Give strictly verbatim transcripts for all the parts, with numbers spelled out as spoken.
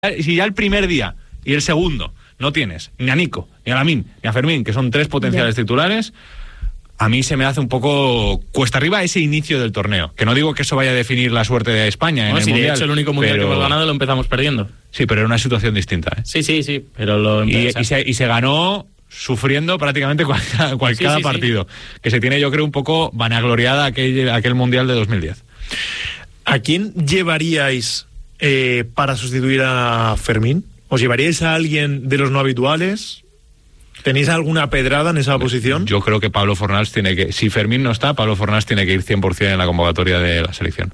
si ya el primer día y el segundo no tienes ni a Nico, ni a Lamine, ni a Fermín, que son tres potenciales yeah. titulares, a mí se me hace un poco cuesta arriba ese inicio del torneo. Que no digo que eso vaya a definir la suerte de España en no, el si Mundial. De hecho, el único Mundial pero... que hemos ganado lo empezamos perdiendo. Sí, pero era una situación distinta, ¿eh? Sí, sí, sí, pero lo y, y, se, y se ganó sufriendo prácticamente cual, cual, sí, cada sí, partido. Sí. Que se tiene, yo creo, un poco vanagloriada aquel, aquel Mundial de dos mil diez. ¿A quién llevaríais eh, para sustituir a Fermín? ¿Os llevaríais a alguien de los no habituales? ¿Tenéis alguna pedrada en esa posición? Yo creo que Pablo Fornals tiene que... Si Fermín no está, Pablo Fornals tiene que ir cien por ciento en la convocatoria de la selección.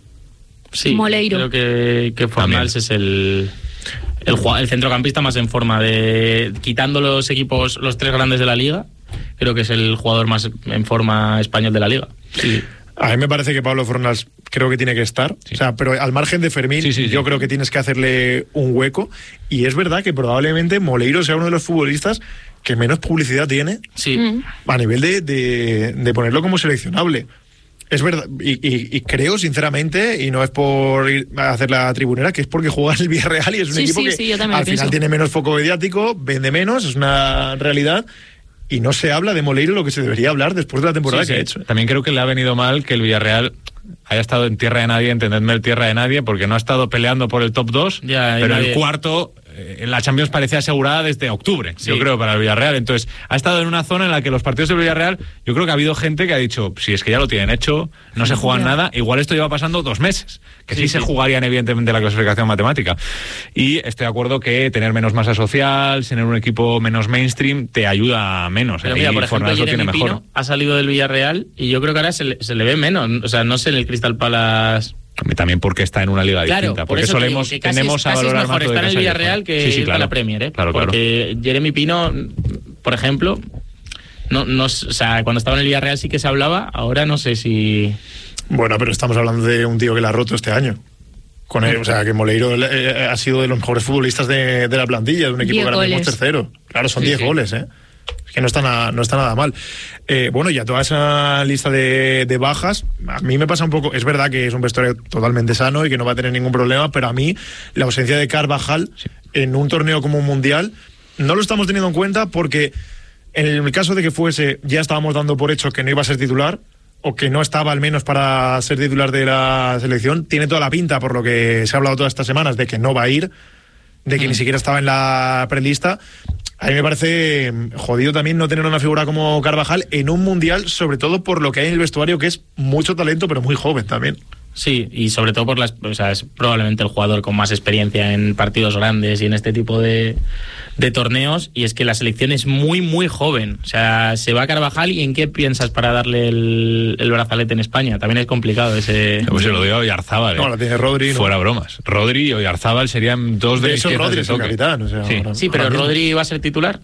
Sí, Moleiro. Creo que, que Fornals es el, el, el centrocampista más en forma de... Quitando los equipos, los tres grandes de la Liga, creo que es el jugador más en forma español de la Liga. Sí. A mí me parece que Pablo Fornals creo que tiene que estar, sí. o sea, pero al margen de Fermín, sí, sí, yo sí. creo que tienes que hacerle un hueco, y es verdad que probablemente Moleiro sea uno de los futbolistas que menos publicidad tiene sí. a nivel de, de, de ponerlo como seleccionable. Es verdad, y, y, y creo sinceramente, y no es por ir a hacer la tribunera, que es porque juega en el Villarreal y es un sí, equipo sí, que sí, al final pienso. tiene menos foco mediático, vende menos, es una realidad. Y no se habla de Moleiro lo que se debería hablar después de la temporada sí, que sí. ha hecho. También creo que le ha venido mal que el Villarreal haya estado en tierra de nadie, entendedme el tierra de nadie, porque no ha estado peleando por el top dos, ya, pero nadie... el cuarto en eh, la Champions parecía asegurada desde octubre, sí. yo creo, para el Villarreal. Entonces, ha estado en una zona en la que los partidos del Villarreal, yo creo que ha habido gente que ha dicho, si es que ya lo tienen hecho, no se juegan yeah. nada, igual esto lleva pasando dos meses, que sí, sí, sí se jugarían evidentemente la clasificación matemática. Y estoy de acuerdo que tener menos masa social, tener un equipo menos mainstream, te ayuda menos. Pero ¿eh? mira, y por ejemplo, Jeremy tiene Pino mejor. ha salido del Villarreal y yo creo que ahora se le, se le ve menos, o sea, no sé en el Crystal Palace... También porque está en una liga claro, distinta, por porque eso solemos, que casi tendemos es, a casi valorar es mejor más estar en el Villarreal que sí, sí, ir claro. a la Premier, ¿eh? Claro, porque claro. Jeremy Pino, por ejemplo, no, no, o sea, cuando estaba en el Villarreal sí que se hablaba, ahora no sé si... Bueno, pero estamos hablando de un tío que la ha roto este año. Con él, o sea, que Moleiro eh, ha sido de los mejores futbolistas de, de la plantilla, de un equipo que ahora mismo es tercero. Claro, son diez sí, sí. goles, ¿eh? Es que no está nada, no está nada mal. Eh, bueno, ya toda esa lista de, de bajas, a mí me pasa un poco... Es verdad que es un vestuario totalmente sano y que no va a tener ningún problema, pero a mí la ausencia de Carvajal sí. en un torneo como un Mundial no lo estamos teniendo en cuenta porque en el caso de que fuese, ya estábamos dando por hecho que no iba a ser titular, o que no estaba al menos para ser titular de la selección. Tiene toda la pinta, por lo que se ha hablado todas estas semanas, de que no va a ir, de que mm. ni siquiera estaba en la prelista. A mí me parece jodido también no tener una figura como Carvajal en un Mundial, sobre todo por lo que hay en el vestuario, que es mucho talento, pero muy joven también. Sí, y sobre todo por las, o sea, es probablemente el jugador con más experiencia en partidos grandes y en este tipo de, de torneos, y es que la selección es muy, muy joven. O sea, se va a Carvajal, ¿y en qué piensas para darle el, el brazalete en España? También es complicado ese... Pues se lo dio a Oyarzábal, ¿eh? No, lo tiene Rodri. Fuera no. bromas. Rodri y Oyarzábal serían dos de, de eso Rodri es el capitán. O sea, sí. ahora, sí, pero ahora ¿Rodri va a ser titular?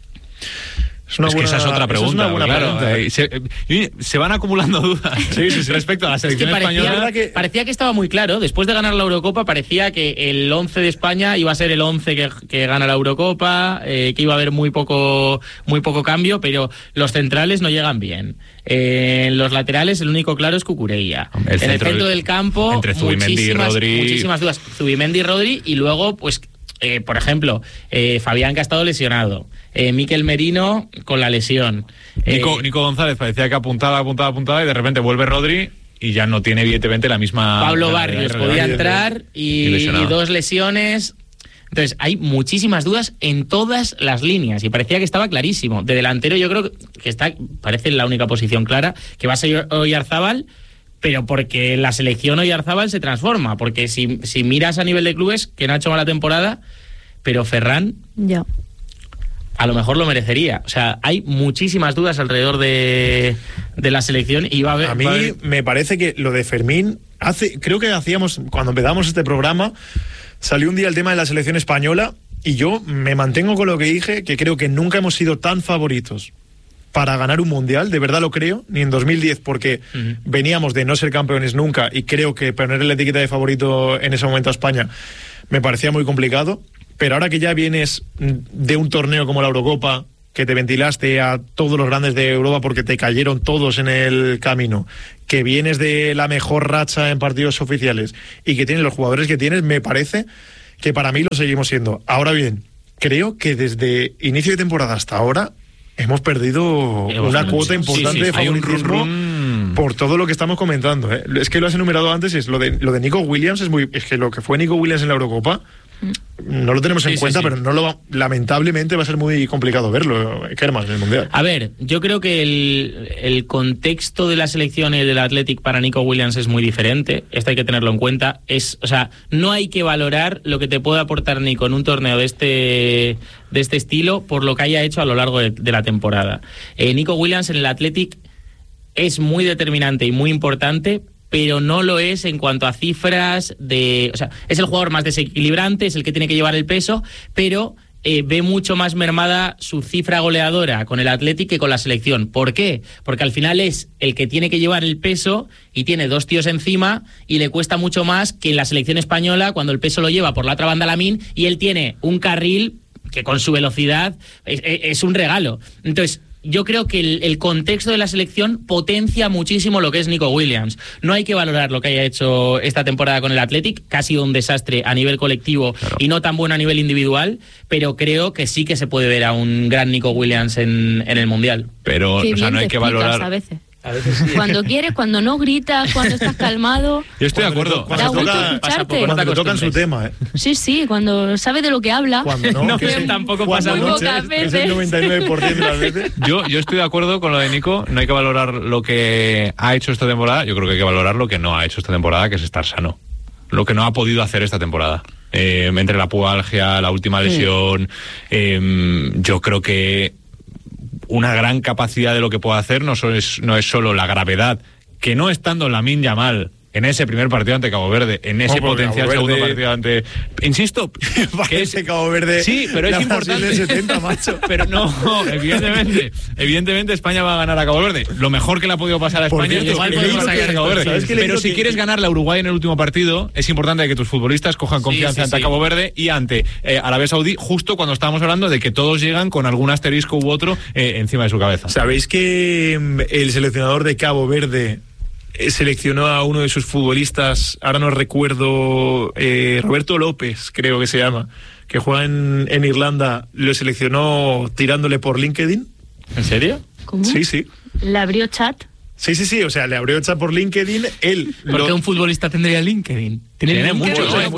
Es, una es buena, que esa es otra pregunta. Es una buena claro, pregunta. Eh, se, eh, se van acumulando dudas sí, sí, sí. respecto a la selección es que parecía, española. Que... Parecía que estaba muy claro. Después de ganar la Eurocopa, parecía que el once de España iba a ser el once que, que gana la Eurocopa, eh, que iba a haber muy poco, muy poco cambio, pero los centrales no llegan bien. Eh, en los laterales, el único claro es Cucurella. El en centro, el centro del campo, entre Zubimendi y Rodri. Muchísimas dudas. Zubimendi y Rodri, y luego, pues. Eh, por ejemplo, eh, Fabián, que ha estado lesionado, eh, Mikel Merino con la lesión. Eh, Nico, Nico González parecía que apuntaba, apuntaba, apuntaba, y de repente vuelve Rodri y ya no tiene evidentemente la misma... Pablo Barrios podía entrar y, y, y dos lesiones. Entonces, hay muchísimas dudas en todas las líneas y parecía que estaba clarísimo. De delantero yo creo que está, parece la única posición clara, que va a ser Oyarzábal, pero porque la selección Oyarzábal se transforma, porque si, si miras a nivel de clubes, que no ha hecho mala temporada, pero Ferran ya. a lo mejor lo merecería. O sea, hay muchísimas dudas alrededor de, de la selección y va a haber... A mí va a haber... me parece que lo de Fermín, hace, creo que hacíamos, cuando empezamos este programa, salió un día el tema de la selección española y yo me mantengo con lo que dije, que creo que nunca hemos sido tan favoritos para ganar un mundial, de verdad lo creo, ni en dos mil diez, porque uh-huh. veníamos de no ser campeones nunca y creo que ponerle la etiqueta de favorito en ese momento a España me parecía muy complicado, pero ahora que ya vienes de un torneo como la Eurocopa, que te ventilaste a todos los grandes de Europa porque te cayeron todos en el camino, que vienes de la mejor racha en partidos oficiales y que tienes los jugadores que tienes, me parece que para mí lo seguimos siendo. Ahora bien, creo que desde inicio de temporada hasta ahora hemos perdido una cuota importante sí, sí, de favoritismo por todo lo que estamos comentando, ¿eh? Es que lo has enumerado antes, es lo de lo de Nico Williams, es muy es que lo que fue Nico Williams en la Eurocopa no lo tenemos en sí, cuenta, sí, sí. pero no lo lamentablemente va a ser muy complicado verlo, Kerman, en el Mundial. A ver, yo creo que el, el contexto de la selección y del Athletic para Nico Williams es muy diferente. Esto hay que tenerlo en cuenta. Es, o sea, no hay que valorar lo que te puede aportar Nico en un torneo de este de este estilo por lo que haya hecho a lo largo de, de la temporada. Eh, Nico Williams en el Athletic es muy determinante y muy importante, pero no lo es en cuanto a cifras de... O sea, es el jugador más desequilibrante, es el que tiene que llevar el peso, pero eh, ve mucho más mermada su cifra goleadora con el Athletic que con la selección. ¿Por qué? Porque al final es el que tiene que llevar el peso y tiene dos tíos encima y le cuesta mucho más que en la selección española cuando el peso lo lleva por la otra banda Lamine y él tiene un carril que con su velocidad es, es un regalo. Entonces... Yo creo que el, el contexto de la selección potencia muchísimo lo que es Nico Williams. No hay que valorar lo que haya hecho esta temporada con el Athletic, que ha sido un desastre a nivel colectivo claro. y no tan bueno a nivel individual, pero creo que sí que se puede ver a un gran Nico Williams en, en el Mundial. Pero o sea, no hay que valorar... A veces. A veces sí. Cuando quieres, cuando no gritas, cuando estás calmado. Yo estoy de acuerdo. Cuando, cuando, toca, pasa poco, cuando tocan su tema, ¿eh? Sí, sí, cuando sabe de lo que habla. Cuando no, no que que tampoco pasa muy pocas veces. Es el noventa y nueve por ciento de las veces. Yo, yo estoy de acuerdo con lo de Nico. No hay que valorar lo que ha hecho esta temporada. Yo creo que hay que valorar lo que no ha hecho esta temporada, que es estar sano. Lo que no ha podido hacer esta temporada. Eh, entre la pubalgia, la última lesión. Sí. Eh, yo creo que una gran capacidad de lo que puede hacer no es, no es solo la gravedad, que no estando Lamine Yamal en ese primer partido ante Cabo Verde, en ese oh, potencial Verde. segundo partido ante... Insisto, que ese Cabo Verde... Sí, pero es importante. setenta, macho. Pero no, evidentemente, evidentemente España va a ganar a Cabo Verde. Lo mejor que le ha podido pasar a España es igual puede pasar a Cabo Verde. Pero si que... quieres ganarle a Uruguay en el último partido, es importante que tus futbolistas cojan confianza sí, sí, ante sí. Cabo Verde y ante eh, Arabia Saudí, justo cuando estábamos hablando de que todos llegan con algún asterisco u otro eh, encima de su cabeza. ¿Sabéis que el seleccionador de Cabo Verde seleccionó a uno de sus futbolistas, ahora no recuerdo, eh, Roberto López, creo que se llama, que juega en, en Irlanda, lo seleccionó tirándole por LinkedIn? ¿En serio? ¿Cómo? Sí, sí. ¿Le abrió chat? Sí, sí, sí, o sea, le abrió chat por LinkedIn, él... ¿Por lo... qué un futbolista tendría LinkedIn? Tiene muchos, ¿eh?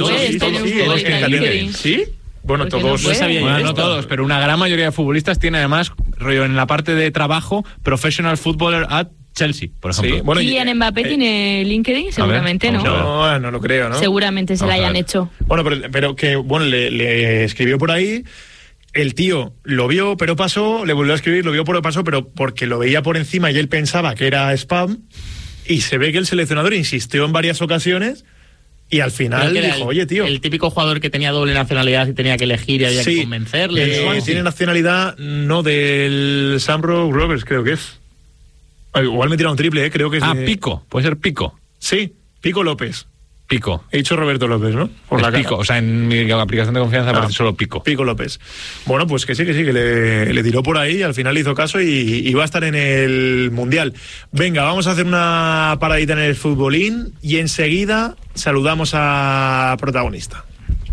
Todos, ¿sí? Bueno, todos. No, no, sabía bueno, no todos, pero una gran mayoría de futbolistas tiene además, rollo, en la parte de trabajo, Professional Footballer at Chelsea, por ejemplo. Sí, bueno, y en Mbappé eh, tiene LinkedIn, seguramente ver, no. No, no lo creo, ¿no? Seguramente se la hayan hecho. Bueno, pero, pero que, bueno, le, le escribió por ahí, el tío lo vio, pero pasó, le volvió a escribir, lo vio, pero pasó, pero porque lo veía por encima y él pensaba que era spam, y se ve que el seleccionador insistió en varias ocasiones, y al final dijo, el, oye, tío... El típico jugador que tenía doble nacionalidad y tenía que elegir y había sí, que convencerle. Sí, tiene nacionalidad, no del Shamrock Rovers, creo que es. Igual me tira un triple, ¿eh? Creo que es Ah, de... Pico, puede ser Pico. Sí, Pico López. Pico. He dicho Roberto López, ¿no? Por es la Pico, cara. O sea, en mi aplicación de confianza ah, aparece solo Pico. Pico López. Bueno, pues que sí, que sí, que le, le tiró por ahí y al final le hizo caso y, y va a estar en el Mundial. Venga, vamos a hacer una paradita en el futbolín y enseguida saludamos a protagonista.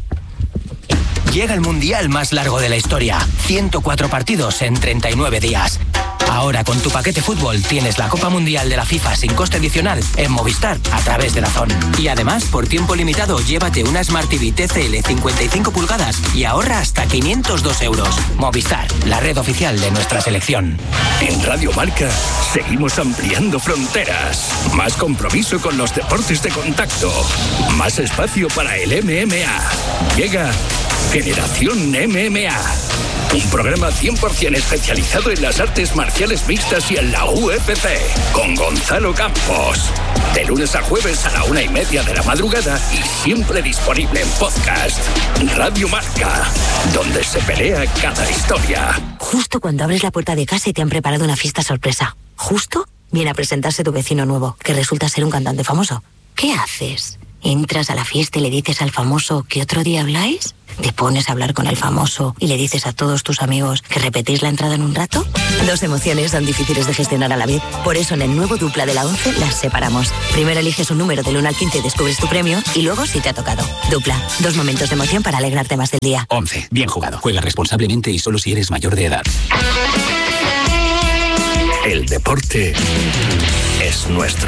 Llega el Mundial más largo de la historia. ciento cuatro partidos en treinta y nueve días. Ahora con tu paquete fútbol tienes la Copa Mundial de la FIFA sin coste adicional en Movistar a través de DAZN. Y además, por tiempo limitado, llévate una Smart T V T C L cincuenta y cinco pulgadas y ahorra hasta quinientos dos euros. Movistar, la red oficial de nuestra selección. En Radio Marca seguimos ampliando fronteras. Más compromiso con los deportes de contacto. Más espacio para el M M A. Llega Generación M M A. Un programa cien por ciento especializado en las artes marciales mixtas y en la U F C. Con Gonzalo Campos. De lunes a jueves a la una y media de la madrugada y siempre disponible en podcast. Radio Marca, donde se pelea cada historia. Justo cuando abres la puerta de casa y te han preparado una fiesta sorpresa. Justo viene a presentarse tu vecino nuevo, que resulta ser un cantante famoso. ¿Qué haces? Entras a la fiesta y le dices al famoso que otro día habláis. Te pones a hablar con el famoso y le dices a todos tus amigos que repetís la entrada en un rato. Dos emociones son difíciles de gestionar a la vez. Por eso en el nuevo Dupla de la once las separamos. Primero eliges un número del uno al quince y descubres tu premio. Y luego si te ha tocado. Dupla. Dos momentos de emoción para alegrarte más del día. once. Bien jugado. Juega responsablemente y solo si eres mayor de edad. El deporte es nuestro.